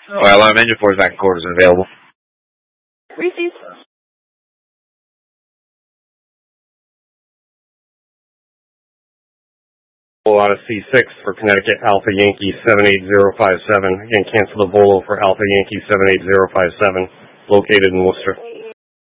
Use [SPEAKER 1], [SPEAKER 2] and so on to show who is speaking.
[SPEAKER 1] Well, engine 4's back and quarters available.
[SPEAKER 2] Reese's.
[SPEAKER 3] Out of C6 for Connecticut Alpha Yankee 78057. Again, cancel the Volo for Alpha Yankee 78057, located in Worcester.